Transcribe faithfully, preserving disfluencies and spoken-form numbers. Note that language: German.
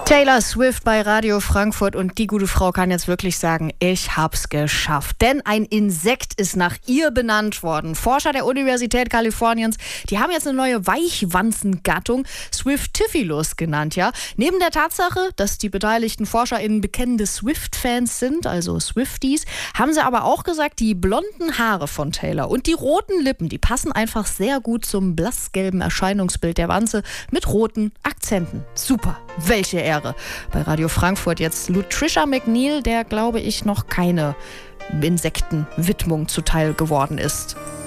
Taylor Swift bei Radio Frankfurt und die gute Frau kann jetzt wirklich sagen, ich hab's geschafft. Denn ein Insekt ist nach ihr benannt worden. Forscher der Universität Kaliforniens, die haben jetzt eine neue Weichwanzengattung, Swiftifilus genannt, ja. Neben der Tatsache, dass die beteiligten ForscherInnen bekennende Swift-Fans sind, also Swifties, haben sie aber auch gesagt, die blonden Haare von Taylor und die roten Lippen, die passen einfach sehr gut zum blassgelben Erscheinungsbild der Wanze mit roten Akzenten. Super, welche Ehre. Bei Radio Frankfurt jetzt Lutricia McNeil, der, glaube ich, noch keine Insektenwidmung zuteil geworden ist.